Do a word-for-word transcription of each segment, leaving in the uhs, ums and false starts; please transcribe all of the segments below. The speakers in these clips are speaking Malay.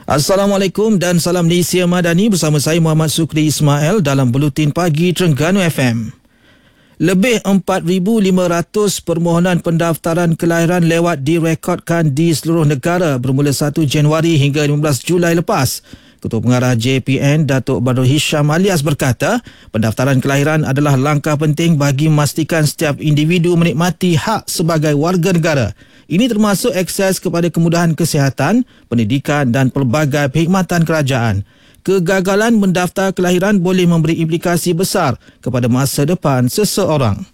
Assalamualaikum dan salam Malaysia Madani, bersama saya Muhammad Sukri Ismail dalam Buletin Pagi Terengganu F M. Lebih empat ribu lima ratus permohonan pendaftaran kelahiran lewat direkodkan di seluruh negara bermula satu Januari hingga lima belas Julai lepas. Ketua Pengarah J P N Datuk Badrul Hisham Alias berkata, pendaftaran kelahiran adalah langkah penting bagi memastikan setiap individu menikmati hak sebagai warga negara. Ini termasuk akses kepada kemudahan kesihatan, pendidikan dan pelbagai perkhidmatan kerajaan. Kegagalan mendaftar kelahiran boleh memberi implikasi besar kepada masa depan seseorang.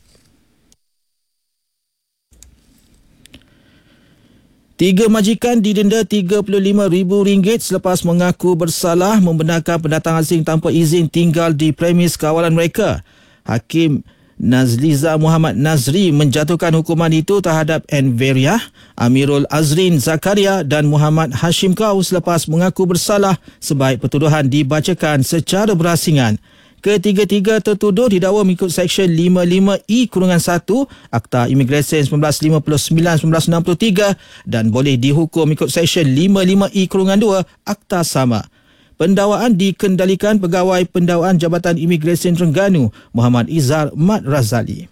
Tiga majikan didenda tiga puluh lima ribu ringgit selepas mengaku bersalah membenarkan pendatang asing tanpa izin tinggal di premis kawalan mereka. Hakim Nazliza Muhammad Nazri menjatuhkan hukuman itu terhadap Enveriah, Amirul Azrin Zakaria dan Muhammad Hashim Kau selepas mengaku bersalah sebaik pertuduhan dibacakan secara berasingan. Ketiga-tiga tertuduh didakwa mengikut Seksyen lima puluh lima E satu Akta Imigresen seribu sembilan ratus lima puluh sembilan seribu sembilan ratus enam puluh tiga dan boleh dihukum mengikut Seksyen lima puluh lima E dua Akta sama. Pendakwaan dikendalikan Pegawai Pendakwaan Jabatan Imigresen Terengganu, Muhammad Izhar Mat Razali.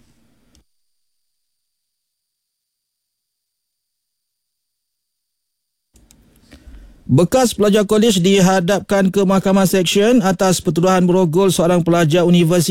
Bekas pelajar kolej dihadapkan ke Mahkamah Seksyen atas pertuduhan berogol seorang pelajar universiti